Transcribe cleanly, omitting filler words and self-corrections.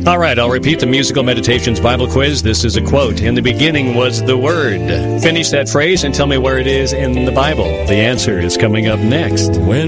All right, I'll repeat the Musical Meditations Bible quiz. This is a quote. In the beginning was the Word. Finish that phrase and tell me where it is in the Bible. The answer is coming up next.